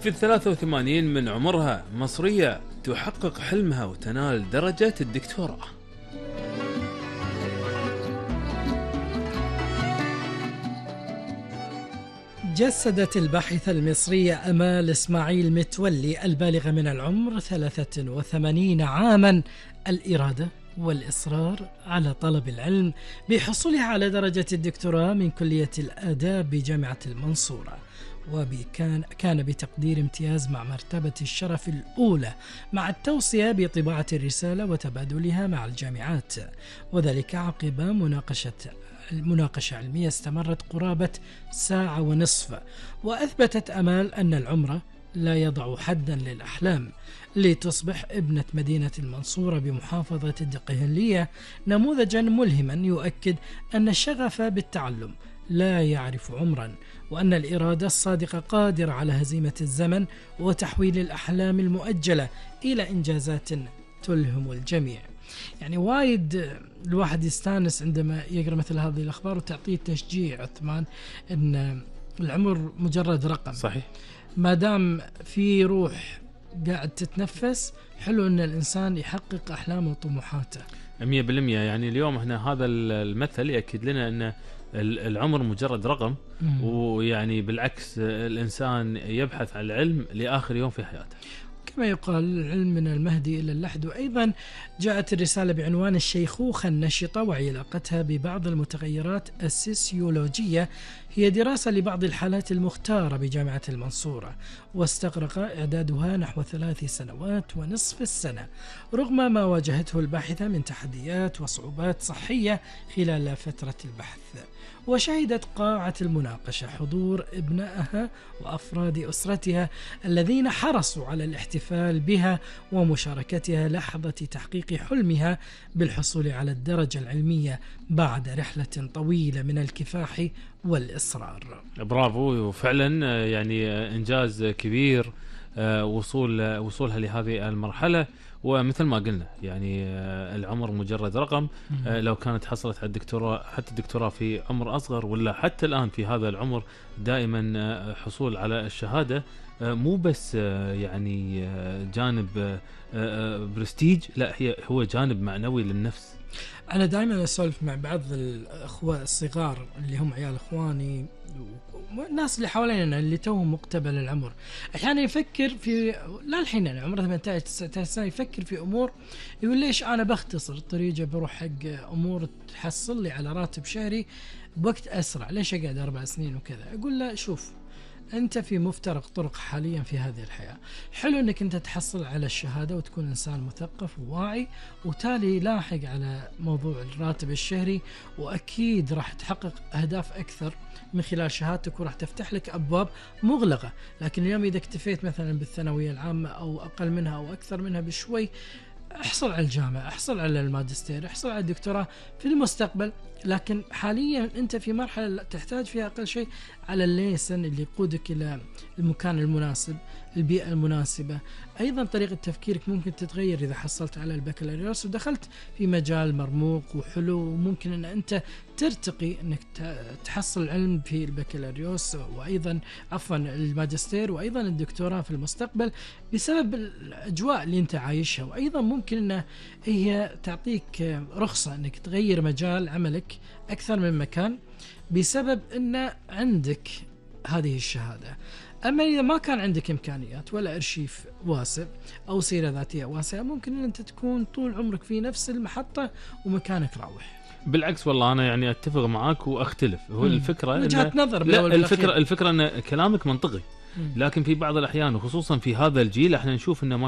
في 83 من عمرها مصرية تحقق حلمها وتنال درجة الدكتوراه. جسدت الباحثة المصرية أمال إسماعيل متولي البالغة من العمر 83 عاما الإرادة والإصرار على طلب العلم بحصولها على درجة الدكتوراه من كلية الآداب بجامعة المنصورة، وكان بتقدير امتياز مع مرتبة الشرف الأولى مع التوصية بطباعة الرسالة وتبادلها مع الجامعات، وذلك عقب مناقشة علمية استمرت قرابة ساعة ونصف. وأثبتت أمال أن العمر لا يضع حدا للأحلام، لتصبح ابنة مدينة المنصورة بمحافظة الدقهلية نموذجا ملهما يؤكد أن الشغف بالتعلم لا يعرف عمرا، وأن الإرادة الصادقة قادرة على هزيمة الزمن وتحويل الأحلام المؤجلة إلى إنجازات تلهم الجميع. يعني وايد الواحد يستانس عندما يقرأ مثل هذه الأخبار وتعطيه تشجيع عثمان أن العمر مجرد رقم. صحيح. ما دام في روح قاعد تتنفس حلو أن الإنسان يحقق أحلامه وطموحاته 100%. يعني اليوم احنا هذا المثل يأكد لنا أن العمر مجرد رقم، ويعني بالعكس الإنسان يبحث عن العلم لآخر يوم في حياته. كما يقال العلم من المهدي إلى اللحد. وأيضا جاءت الرسالة بعنوان الشيخوخة النشطة وعلاقتها ببعض المتغيرات السيسيولوجية، هي دراسة لبعض الحالات المختارة بجامعة المنصورة، واستغرق إعدادها نحو 3 سنوات ونصف السنة، رغم ما واجهته الباحثة من تحديات وصعوبات صحية خلال فترة البحث. وشهدت قاعة المناقشة حضور ابنائها وأفراد أسرتها الذين حرصوا على الاحتفال بها ومشاركتها لحظة تحقيق حلمها بالحصول على الدرجة العلمية بعد رحلة طويلة من الكفاح والإصرار. برافو، وفعلا يعني إنجاز كبير وصولها لهذه المرحلة. ومثل ما قلنا يعني العمر مجرد رقم. لو كانت حصلت على الدكتوراه، حتى الدكتوراه في عمر أصغر، ولا حتى الآن في هذا العمر دائما حصول على الشهادة مو بس يعني جانب برستيج، لا هو جانب معنوي للنفس. أنا دائما أسولف مع بعض الأخوة الصغار اللي هم عيال إخواني والناس اللي حوالينا اللي توهم مقتبل العمر، أحيانا يفكر في لا الحين أنا عمره 18-19 سنة يفكر في أمور، يقول ليش أنا بختصر الطريقة بروح حق أمور تحصل لي على راتب شهري بوقت أسرع، ليش أقعد 4 سنين وكذا؟ أقول له شوف، أنت في مفترق طرق حاليا في هذه الحياة، حلو أنك أنت تحصل على الشهادة وتكون إنسان مثقف وواعي، وتالي لاحق على موضوع الراتب الشهري، وأكيد راح تحقق أهداف أكثر من خلال شهادتك، وراح تفتح لك أبواب مغلقة. لكن اليوم إذا اكتفيت مثلا بالثانوية العامة أو أقل منها أو أكثر منها بشوي، احصل على الجامعة، احصل على الماجستير، احصل على الدكتوراه في المستقبل. لكن حاليا أنت في مرحلة تحتاج فيها أقل شيء على الليسن اللي يقودك إلى المكان المناسب، البيئة المناسبة. أيضا طريقة تفكيرك ممكن تتغير إذا حصلت على البكالوريوس ودخلت في مجال مرموق وحلو، وممكن أن أنت ترتقي أنك تحصل علم في البكالوريوس وأيضا الماجستير وأيضا الدكتوراه في المستقبل بسبب الأجواء اللي أنت عايشها. وأيضا ممكن أن هي تعطيك رخصة أنك تغير مجال عملك أكثر من مكان بسبب أن عندك هذه الشهادة. أما إذا ما كان عندك إمكانيات ولا أرشيف واسع أو سيرة ذاتية واسعة، ممكن أن أنت تكون طول عمرك في نفس المحطة ومكانك راوح. بالعكس والله أنا يعني أتفق معاك وأختلف. هو الفكرة وجهة نظر. لا الفكرة أن كلامك منطقي، لكن في بعض الأحيان وخصوصا في هذا الجيل احنا نشوف أنه